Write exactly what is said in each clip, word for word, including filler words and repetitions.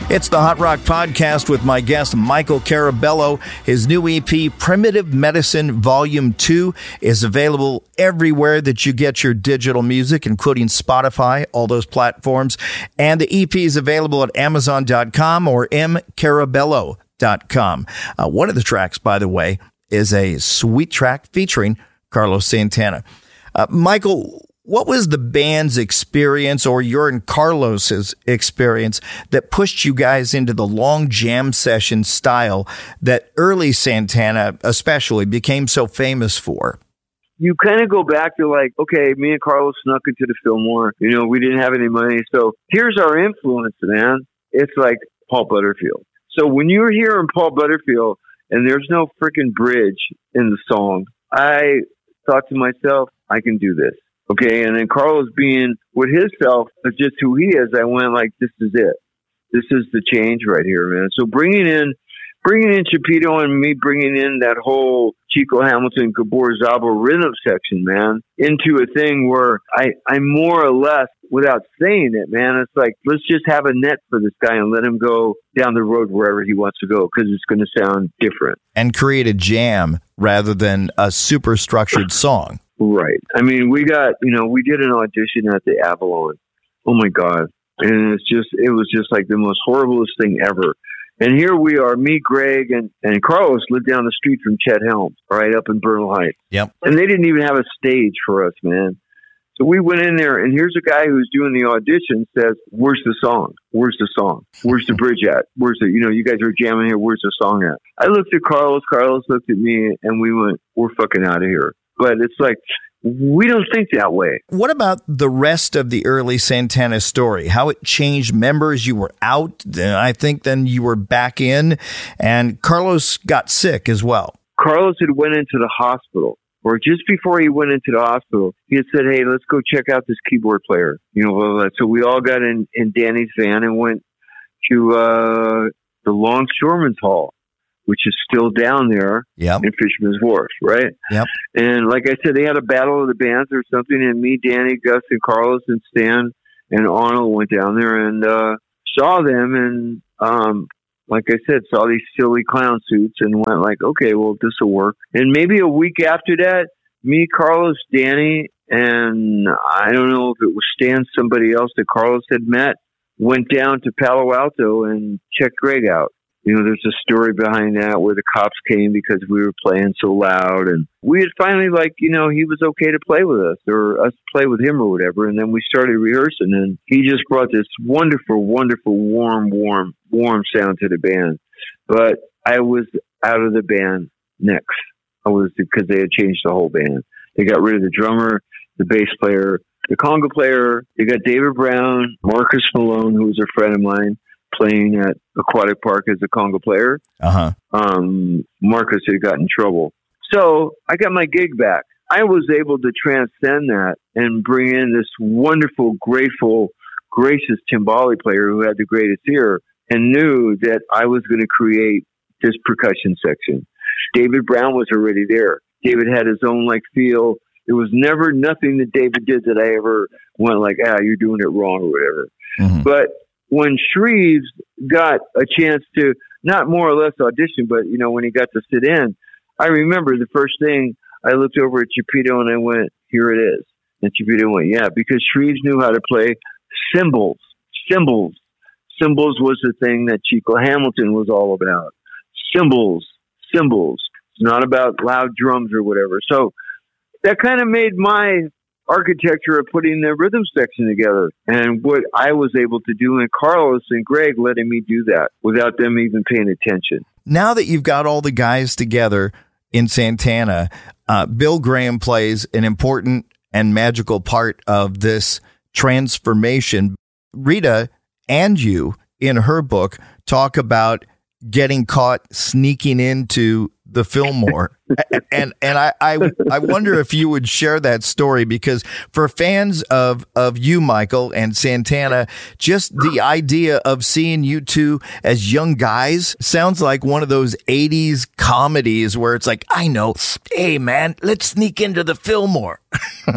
It's the Hot Rock Podcast with my guest, Michael Carabello. His new E P, Primitive Medicine Volume two, is available everywhere that you get your digital music, including Spotify, all those platforms. And the E P is available at amazon dot com or m carabello dot com. Uh, one of the tracks, by the way, is a sweet track featuring Carlos Santana. Uh, Michael, what was the band's experience, or your and Carlos's experience, that pushed you guys into the long jam session style that early Santana especially became so famous for? You kind of go back to like, okay, me and Carlos snuck into the Fillmore. You know, we didn't have any money. So here's our influence, man. It's like Paul Butterfield. So when you're hearing Paul Butterfield and there's no freaking bridge in the song, I thought to myself, I can do this. Okay, and then Carlos being with his self, is just who he is, I went like, this is it. This is the change right here, man. So bringing in, bringing in Chipito and me bringing in that whole Chico Hamilton, Gabor Szabo rhythm section, man, into a thing where I, I more or less, without saying it, man, it's like, let's just have a net for this guy and let him go down the road wherever he wants to go, because it's going to sound different. And create a jam rather than a super structured song. Right. I mean, we got, you know, we did an audition at the Avalon. Oh my God. And it's just, it was just like the most horriblest thing ever. And here we are, me, Greg, and, and Carlos lived down the street from Chet Helms, right up in Bernal Heights. Yep. And they didn't even have a stage for us, man. So we went in there, and here's a guy who's doing the audition, says, where's the song? Where's the song? Where's the bridge at? Where's the, you know, you guys are jamming here. Where's the song at? I looked at Carlos, Carlos looked at me, and we went, we're fucking out of here. But it's like, we don't think that way. What about the rest of the early Santana story? How it changed members? You were out, then I think then you were back in, and Carlos got sick as well. Carlos had went into the hospital, or just before he went into the hospital, he had said, hey, let's go check out this keyboard player. You know, blah, blah, blah. So we all got in, in Danny's van and went to uh, the Longshoremen's Hall, which is still down there yep. in Fisherman's Wharf, right? Yep. And like I said, they had a battle of the bands or something, and me, Danny, Gus, and Carlos, and Stan, and Arnold went down there and uh, saw them, and um, like I said, saw these silly clown suits and went like, okay, well, this will work. And maybe a week after that, me, Carlos, Danny, and I don't know if it was Stan, somebody else that Carlos had met, went down to Palo Alto and checked Greg out. You know, there's a story behind that where the cops came because we were playing so loud. And we had finally, like, you know, he was okay to play with us or us to play with him or whatever. And then we started rehearsing, and he just brought this wonderful, wonderful, warm, warm, warm sound to the band. But I was out of the band next. I was because they had changed the whole band. They got rid of the drummer, the bass player, the conga player. They got David Brown, Marcus Malone, who was a friend of mine, playing at Aquatic Park as a conga player. Uh-huh. Um, Marcus had got in trouble. So I got my gig back. I was able to transcend that and bring in this wonderful, grateful, gracious timbale player who had the greatest ear and knew that I was going to create this percussion section. David Brown was already there. David had his own like feel. It was never nothing that David did that I ever went like, ah, you're doing it wrong or whatever. Mm-hmm. But when Shreves got a chance to not more or less audition, but, you know, when he got to sit in, I remember the first thing I looked over at Chipito and I went, here it is. And Chipito went, yeah, because Shreves knew how to play cymbals, cymbals. Cymbals was the thing that Chico Hamilton was all about. Cymbals, cymbals. It's not about loud drums or whatever. So that kind of made my architecture of putting the rhythm section together and what I was able to do, and Carlos and Greg letting me do that without them even paying attention. Now that you've got all the guys together in Santana, uh, Bill Graham plays an important and magical part of this transformation. Rita and you, in her book, talk about getting caught sneaking into the Fillmore. and and I, I I wonder if you would share that story, because for fans of, of you, Michael, and Santana, just the idea of seeing you two as young guys sounds like one of those eighties comedies where it's like, I know, hey, man, let's sneak into the Fillmore.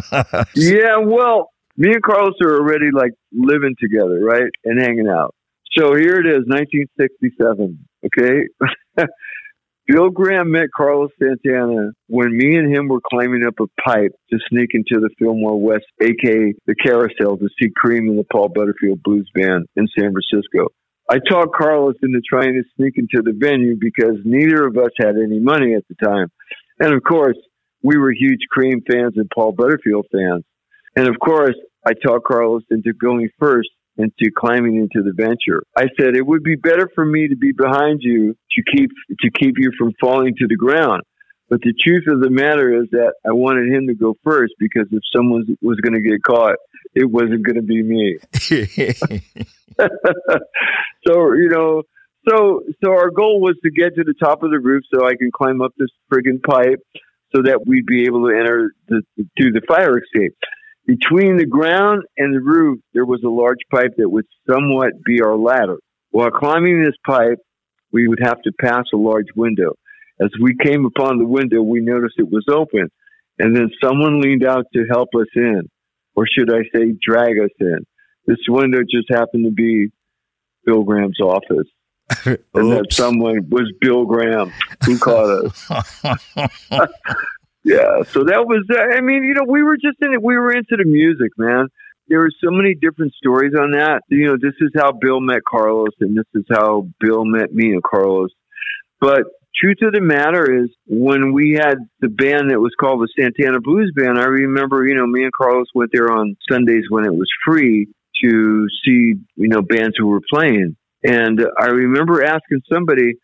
Yeah, well, me and Carlos are already like living together, right? And hanging out. So here it is, nineteen sixty-seven, okay? Bill Graham met Carlos Santana when me and him were climbing up a pipe to sneak into the Fillmore West, a k a the Carousel, to see Cream and the Paul Butterfield Blues Band in San Francisco. I talked Carlos into trying to sneak into the venue because neither of us had any money at the time. And, of course, we were huge Cream fans and Paul Butterfield fans. And, of course, I talked Carlos into going first into climbing into the venture. I said, it would be better for me to be behind you to keep to keep you from falling to the ground. But the truth of the matter is that I wanted him to go first because if someone was going to get caught, it wasn't going to be me. So, you know, so so our goal was to get to the top of the roof so I can climb up this friggin' pipe so that we'd be able to enter the, do the fire escape. Between the ground and the roof, there was a large pipe that would somewhat be our ladder. While climbing this pipe, we would have to pass a large window. As we came upon the window, we noticed it was open, and then someone leaned out to help us in, or should I say drag us in. This window just happened to be Bill Graham's office. And that someone was Bill Graham who caught us. Yeah, so that was, uh, I mean, you know, we were just in it. We were into the music, man. There were so many different stories on that. You know, this is how Bill met Carlos, and this is how Bill met me and Carlos. But truth of the matter is, when we had the band that was called the Santana Blues Band, I remember, you know, me and Carlos went there on Sundays when it was free to see, you know, bands who were playing. And I remember asking somebody,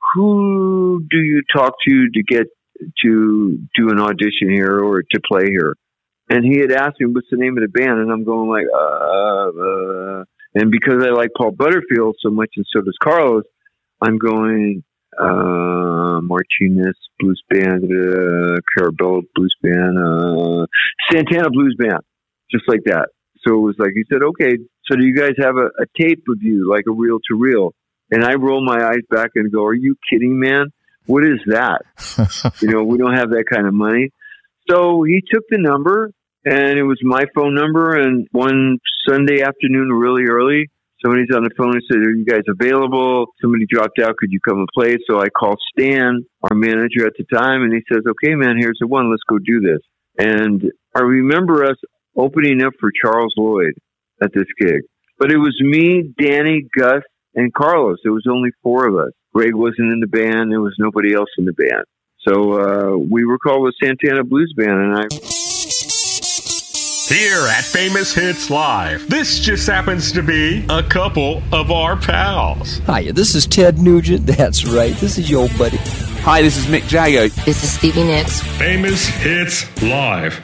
who do you talk to to get to do an audition here or to play here? And he had asked me, what's the name of the band? And I'm going like, uh, uh, and because I like Paul Butterfield so much and so does Carlos, I'm going, uh, Martinez Blues Band, uh, Carabello Blues Band, uh, Santana Blues Band, just like that. So it was like, he said, okay, so do you guys have a, a tape of you, like a reel to reel? And I roll my eyes back and go, are you kidding, man? What is that? You know, we don't have that kind of money. So he took the number, and it was my phone number. And one Sunday afternoon, really early, somebody's on the phone and said, are you guys available? Somebody dropped out. Could you come and play? So I called Stan, our manager at the time, and he says, okay, man, here's the one. Let's go do this. And I remember us opening up for Charles Lloyd at this gig. But it was me, Danny, Gus, and Carlos. There was only four of us. Greg wasn't in the band. There was nobody else in the band. So uh, we were called the Santana Blues Band. And I... Here at Famous Hits Live, this just happens to be a couple of our pals. Hiya, this is Ted Nugent. That's right. This is your buddy. Hi, this is Mick Jagger. This is Stevie Nicks. Famous Hits Live.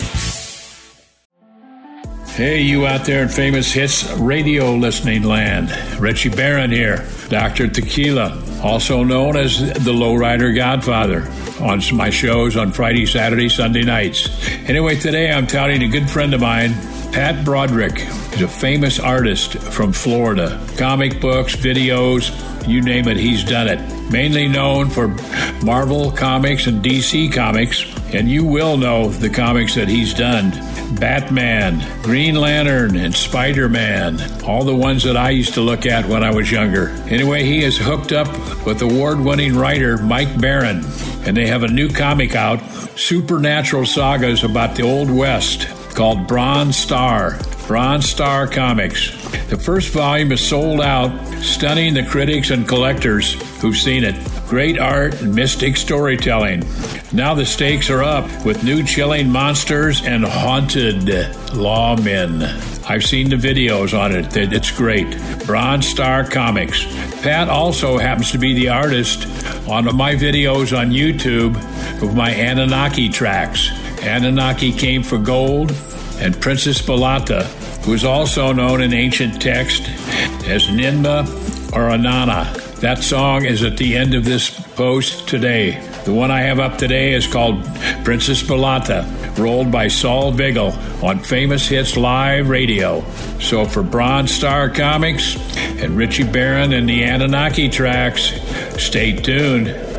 Hey, you out there in Famous Hits radio listening land. Richie Barron here, Doctor Tequila, also known as the Lowrider Godfather, on my shows on Friday, Saturday, Sunday nights. Anyway, today I'm touting a good friend of mine, Pat Broderick. He's a famous artist from Florida. Comic books, videos, you name it, he's done it. Mainly known for Marvel Comics and D C Comics, and you will know the comics that he's done. Batman, Green Lantern, and Spider-Man, all the ones that I used to look at when I was younger. Anyway, he is hooked up with award-winning writer Mike Barron, and they have a new comic out, supernatural sagas about the Old West, called Bronze Star. Bronze Star Comics. The first volume is sold out, stunning the critics and collectors who've seen it. Great art and mystic storytelling. Now the stakes are up with new chilling monsters and haunted lawmen. I've seen the videos on it. It's great. Bronze Star Comics. Pat also happens to be the artist on my videos on YouTube of my Anunnaki tracks. Anunnaki Came for Gold, and Princess Balata, who is also known in ancient text as Ninma or Anana. That song is at the end of this post today. The one I have up today is called Princess Balata, rolled by Saul Vigil on Famous Hits Live Radio. So for Bronze Star Comics and Richie Barron and the Anunnaki tracks, stay tuned.